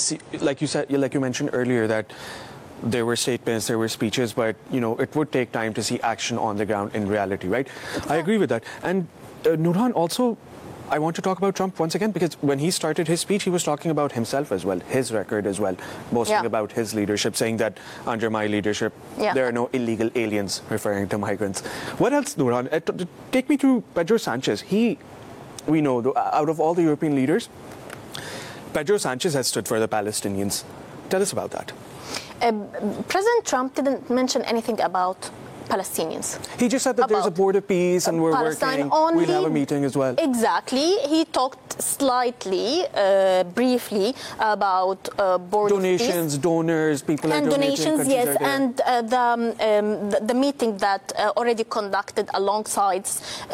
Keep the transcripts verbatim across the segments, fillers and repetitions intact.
see, like you said, like you mentioned earlier, that there were statements, there were speeches, but you know it would take time to see action on the ground in reality, right? I agree with that. And uh, Nurhan, also, I want to talk about Trump once again, because when he started his speech, he was talking about himself as well, his record as well, boasting yeah. about his leadership, saying that under my leadership, yeah. there are no illegal aliens, referring to migrants. What else, Nurhan? Uh, t- t- take me to Pedro Sanchez. He, we know, though, out of all the European leaders, Pedro Sanchez has stood for the Palestinians. Tell us about that. Um, President Trump didn't mention anything about Palestinians. He just said that there's a board of peace and we're Palestine working. Only, we'll have a meeting as well. Exactly. He talked slightly, uh, briefly about uh, board donations, of peace. donors, people and are donations, yes, and uh, the, um, the the meeting that uh, already conducted alongside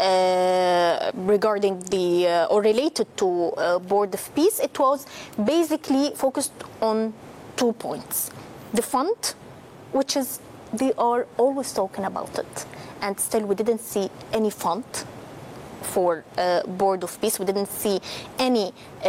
uh, regarding the uh, or related to uh, board of peace. It was basically focused on two points: the fund, which is they are always talking about it, and still we didn't see any fund for uh, board of peace. We didn't see any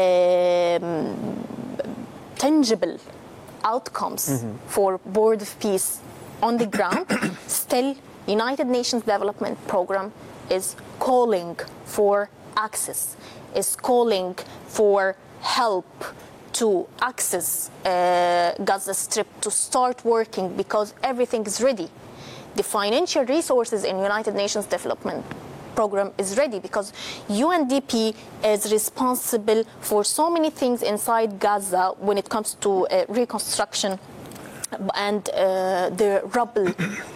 um, tangible outcomes mm-hmm. for board of peace on the ground. Still, United Nations Development Program is calling for access, is calling for help to access uh, Gaza Strip, to start working, because everything is ready. The financial resources in United Nations Development Program is ready, because U N D P is responsible for so many things inside Gaza when it comes to uh, reconstruction and uh, the rubble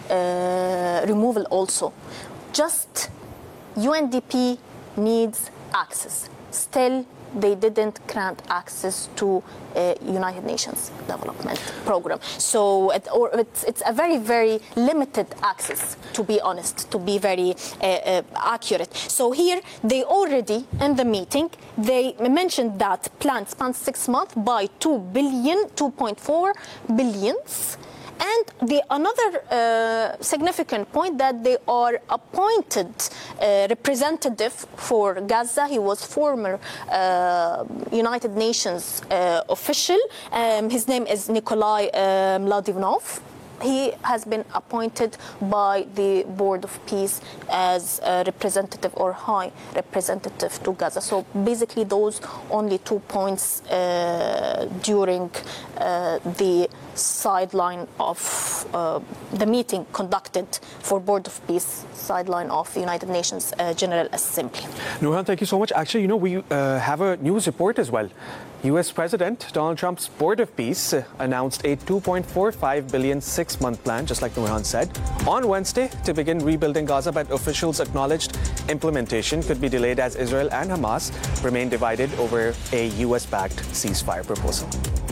uh, removal also. Just U N D P needs access. Still, they didn't grant access to uh, United Nations Development Program. So it, or it's, it's a very, very limited access, to be honest, to be very uh, uh, accurate. So here, they already, in the meeting, they mentioned that plan spans six months by two billion, two point four billions. And the another uh, significant point that they are appointed uh, representative for Gaza. He was former uh, United Nations uh, official. Um, his name is Nikolai uh, Mladinov. He has been appointed by the Board of Peace as a representative or high representative to Gaza. So basically those only two points uh, during uh, the sideline of uh, the meeting conducted for Board of Peace, sideline of the United Nations uh, General Assembly. Nurhan, thank you so much. Actually, you know, we uh, have a news report as well. U S President Donald Trump's Board of Peace announced a two point four five billion dollars six-month plan, just like Nurhan said, on Wednesday to begin rebuilding Gaza, but officials acknowledged implementation could be delayed as Israel and Hamas remain divided over a U S-backed ceasefire proposal.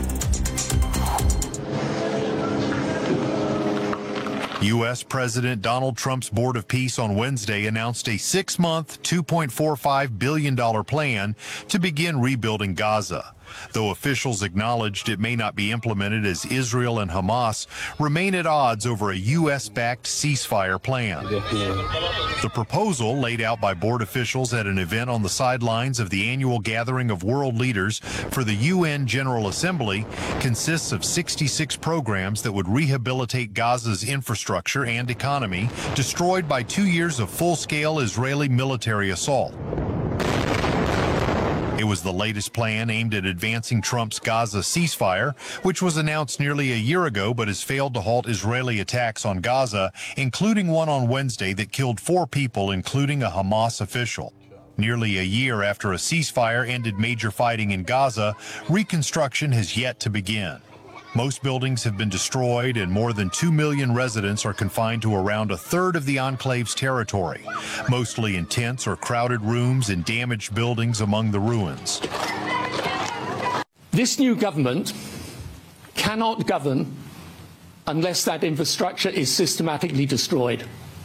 U S President Donald Trump's Board of Peace on Wednesday announced a six-month, two point four five billion dollars plan to begin rebuilding Gaza, though officials acknowledged it may not be implemented as Israel and Hamas remain at odds over a U S-backed ceasefire plan. The proposal, laid out by board officials at an event on the sidelines of the annual gathering of world leaders for the U N General Assembly, consists of sixty-six programs that would rehabilitate Gaza's infrastructure and economy destroyed by two years of full-scale Israeli military assault. It was the latest plan aimed at advancing Trump's Gaza ceasefire, which was announced nearly a year ago but has failed to halt Israeli attacks on Gaza, including one on Wednesday that killed four people, including a Hamas official. Nearly a year after a ceasefire ended major fighting in Gaza, reconstruction has yet to begin. Most buildings have been destroyed and more than two million residents are confined to around a third of the enclave's territory, mostly in tents or crowded rooms and damaged buildings among the ruins. This new government cannot govern unless that infrastructure is systematically destroyed.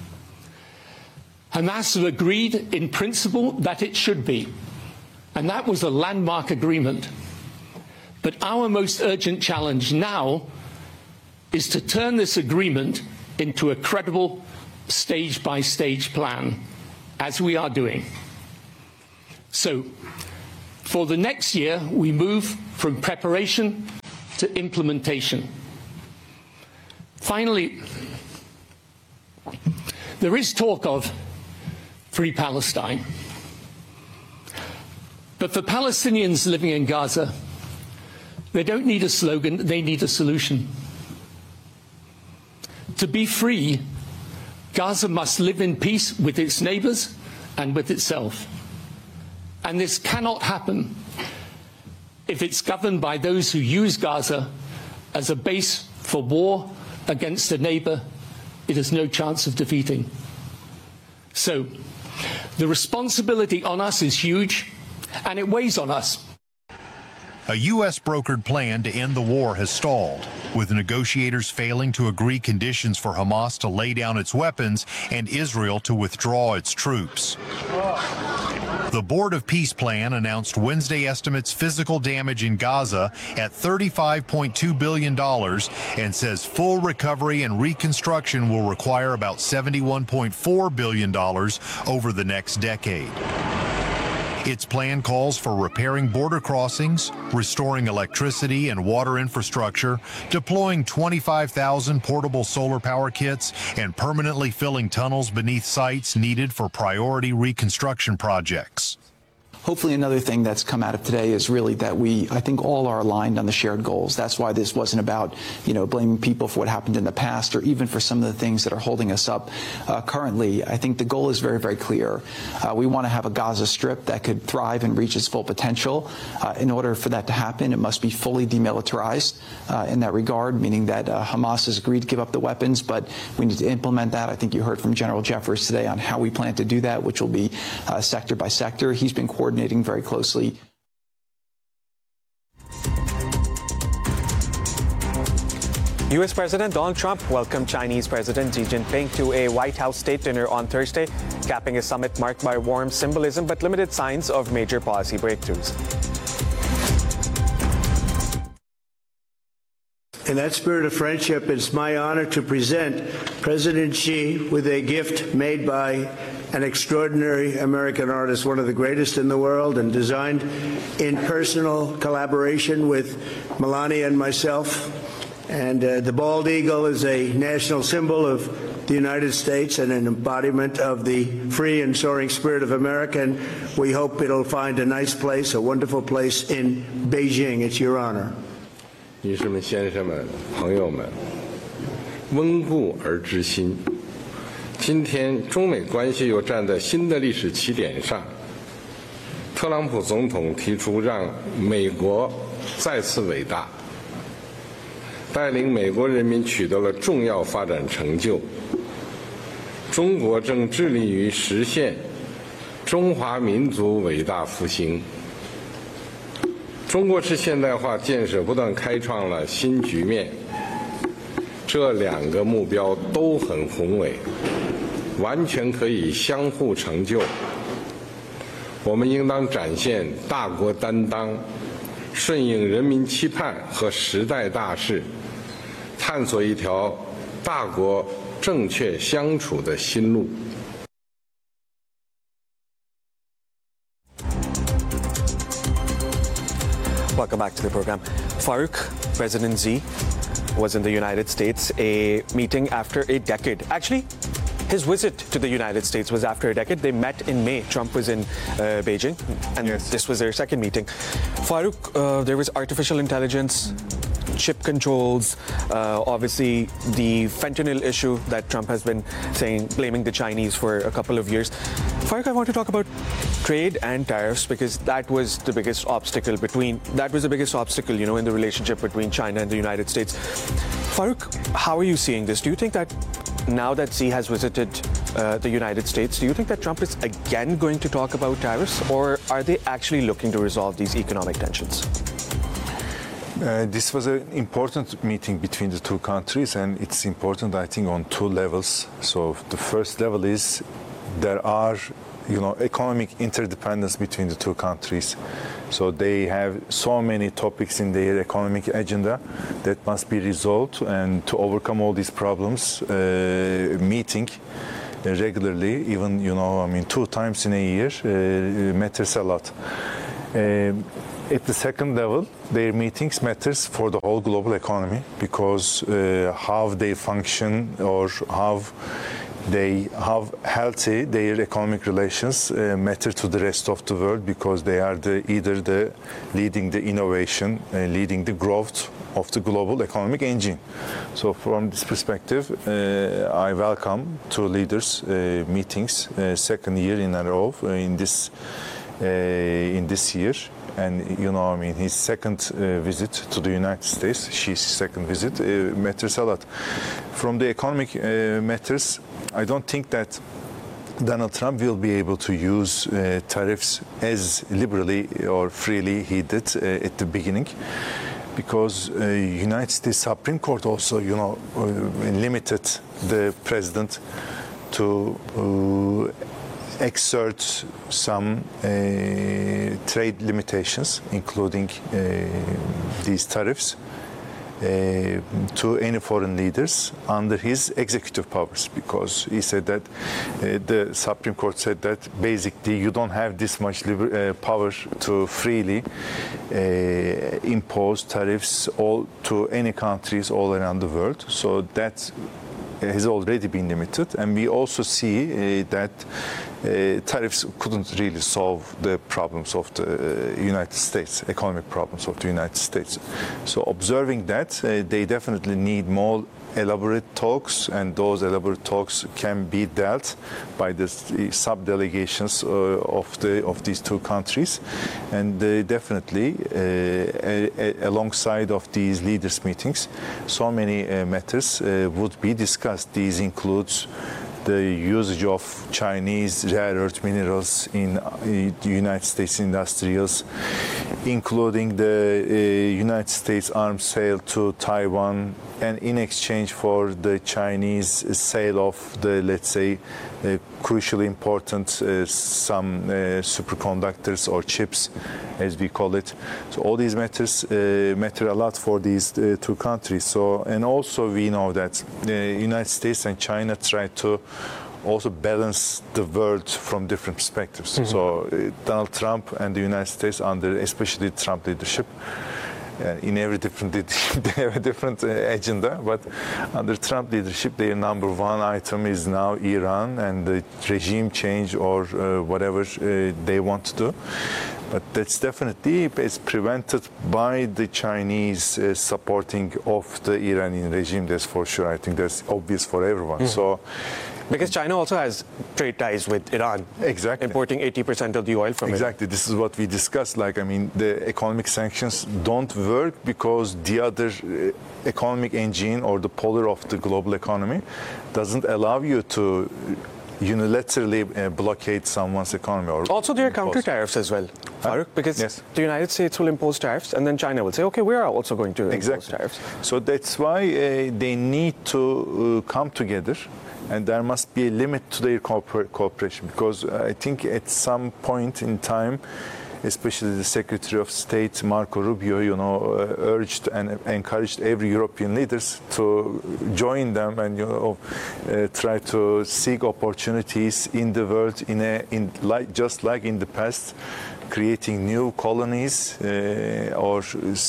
Hamas have agreed in principle that it should be, and that was a landmark agreement. But our most urgent challenge now is to turn this agreement into a credible stage-by-stage plan, as we are doing. So, for the next year, we move from preparation to implementation. Finally, there is talk of Free Palestine. But for Palestinians living in Gaza, they don't need a slogan, they need a solution. To be free, Gaza must live in peace with its neighbors and with itself. And this cannot happen if it's governed by those who use Gaza as a base for war against a neighbor it has no chance of defeating. So, the responsibility on us is huge, and it weighs on us. A U S brokered plan to end the war has stalled, with negotiators failing to agree conditions for Hamas to lay down its weapons and Israel to withdraw its troops. The Board of Peace plan announced Wednesday estimates physical damage in Gaza at thirty-five point two billion dollars and says full recovery and reconstruction will require about seventy-one point four billion dollars over the next decade. Its plan calls for repairing border crossings, restoring electricity and water infrastructure, deploying twenty-five thousand portable solar power kits, and permanently filling tunnels beneath sites needed for priority reconstruction projects. Hopefully another thing that's come out of today is really that we, I think, all are aligned on the shared goals. That's why this wasn't about, you know, blaming people for what happened in the past or even for some of the things that are holding us up uh, currently. I think the goal is very, very clear. Uh, we want to have a Gaza Strip that could thrive and reach its full potential. Uh, in order for that to happen, it must be fully demilitarized uh, in that regard, meaning that uh, Hamas has agreed to give up the weapons, but we need to implement that. I think you heard from General Jeffers today on how we plan to do that, which will be uh, sector by sector. He's been coordinating coordinating very closely. U S President Donald Trump welcomed Chinese President Xi Jinping to a White House state dinner on Thursday, capping a summit marked by warm symbolism but limited signs of major policy breakthroughs. In that spirit of friendship, it's my honor to present President Xi with a gift made by an extraordinary American artist, one of the greatest in the world, and designed in personal collaboration with Melania and myself. And uh, the bald eagle is a national symbol of the United States and an embodiment of the free and soaring spirit of America. And we hope it'll find a nice place, a wonderful place in Beijing. It's your honor. 女士们、先生们、朋友们，温故而知新。今天，中美关系又站在新的历史起点上。特朗普总统提出让美国再次伟大，带领美国人民取得了重要发展成就。中国正致力于实现中华民族伟大复兴。 中国式现代化建设不断开创了新局面，这两个目标都很宏伟，完全可以相互成就。我们应当展现大国担当，顺应人民期盼和时代大势，探索一条大国正确相处的新路。 Welcome back to the program. Farouk, President Xi was in the United States, a meeting after a decade. Actually, his visit to the United States was after a decade. They met in May. Trump was in uh, Beijing, and yes. This was their second meeting. Farouk, uh, there was artificial intelligence, chip controls, uh, obviously the fentanyl issue that Trump has been saying, blaming the Chinese for a couple of years. Farouk, I want to talk about trade and tariffs because that was the biggest obstacle between, that was the biggest obstacle, you know, in the relationship between China and the United States. Farouk, how are you seeing this? Do you think that now that Xi has visited uh, the United States, do you think that Trump is again going to talk about tariffs, or are they actually looking to resolve these economic tensions? Uh, this was an important meeting between the two countries, and it's important, I think, on two levels. So the first level is there are, you know, economic interdependence between the two countries. So they have so many topics in their economic agenda that must be resolved, and to overcome all these problems, uh, meeting regularly, even, you know, I mean, two times in a year uh, matters a lot. Uh, at the second level, their meetings matters for the whole global economy because uh, how they function or how they how healthy their economic relations uh, matter to the rest of the world because they are the either the leading the innovation, uh, leading the growth of the global economic engine. So from this perspective, uh, I welcome two leaders uh, meetings, uh, second year in a row uh, in this uh, in this year. And you know, I mean, his second uh, visit to the United States, his second visit uh, matters a lot. From the economic uh, matters, I don't think that Donald Trump will be able to use uh, tariffs as liberally or freely he did uh, at the beginning. Because uh, United States Supreme Court also, you know, uh, limited the president to uh, exert some uh, trade limitations, including uh, these tariffs, uh, to any foreign leaders under his executive powers, because he said that uh, the Supreme Court said that basically you don't have this much liber- uh, power to freely uh, impose tariffs all to any countries all around the world. So that has already been limited, and we also see uh, that uh, tariffs couldn't really solve the problems of the uh, United States, economic problems of the United States. So observing that, uh, they definitely need more elaborate talks, and those elaborate talks can be dealt by the sub-delegations uh, of the of these two countries, and uh, definitely uh, a, a, alongside of these leaders meetings, so many uh, matters uh, would be discussed. These includes the usage of Chinese rare earth minerals in the United States industrials, including the uh, United States arms sale to Taiwan, and in exchange for the Chinese sale of the, let's say, uh, crucially important uh, some uh, superconductors or chips, as we call it. So all these matters uh, matter a lot for these uh, two countries. So, and also we know that the United States and China try to also balance the world from different perspectives. Mm-hmm. So uh, Donald Trump and the United States, under especially the Trump leadership, Uh, in every different, they have a different uh, agenda, but under Trump leadership, their number one item is now Iran and the regime change or uh, whatever uh, they want to do. But that's definitely is prevented by the Chinese uh, supporting of the Iranian regime. That's for sure. I think that's obvious for everyone. Mm-hmm. So. Because China also has trade ties with Iran. Exactly. Importing eighty percent of the oil from exactly. it. Exactly. This is what we discussed. Like, I mean, the economic sanctions don't work because the other uh, economic engine or the polar of the global economy doesn't allow you to unilaterally uh, blockade someone's economy. Or also, there are counter tariffs as well, Farouk, because yes. the United States will impose tariffs, and then China will say, okay, we are also going to exactly. impose tariffs. So that's why uh, they need to uh, come together, and there must be a limit to their cooper- cooperation, because I think at some point in time, especially the Secretary of State Marco Rubio, you know, uh, urged and encouraged every European leaders to join them and, you know, uh, try to seek opportunities in the world, in a, in like just like in the past, creating new colonies uh, or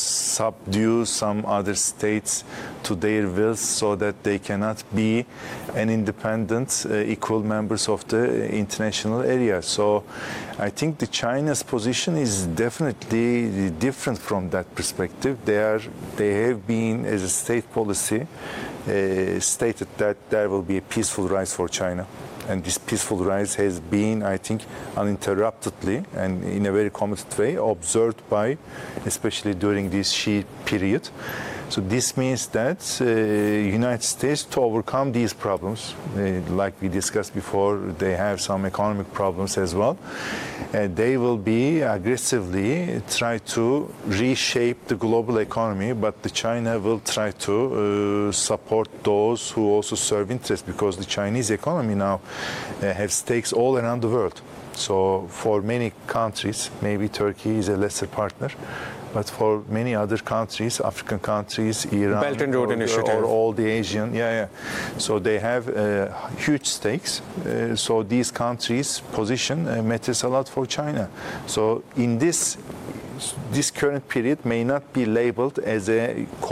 subdue some other states to their wills so that they cannot be an independent, uh, equal members of the international area. So I think the China's position is definitely different from that perspective. They are, they have been, as a state policy, uh, stated that there will be a peaceful rise for China. And this peaceful rise has been, I think, uninterruptedly and in a very committed way observed by, especially during this Xi period. So this means that uh, United States, to overcome these problems, uh, like we discussed before, they have some economic problems as well. Uh, they will be aggressively try to reshape the global economy, but the China will try to uh, support those who also serve interest, because the Chinese economy now uh, has stakes all around the world. So for many countries, maybe Turkey is a lesser partner, but for many other countries, African countries, Iran, Belt and Road or, Initiative, or all the Asian, yeah, yeah. So they have uh, huge stakes. Uh, so these countries' position uh, matters a lot for China. So in this this current period may not be labeled as a